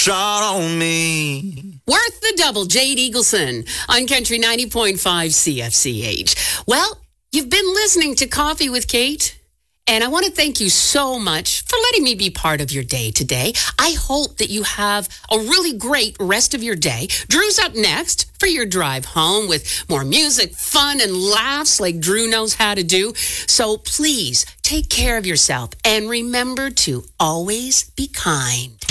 shot on me. Worth the double, Jade Eagleson on Country 90.5 CFCH. Well, you've been listening to Coffee with Kate, and I want to thank you so much for letting me be part of your day today. I hope that you have a really great rest of your day. Drew's up next for your drive home with more music, fun, and laughs like Drew knows how to do. So please take care of yourself and remember to always be kind.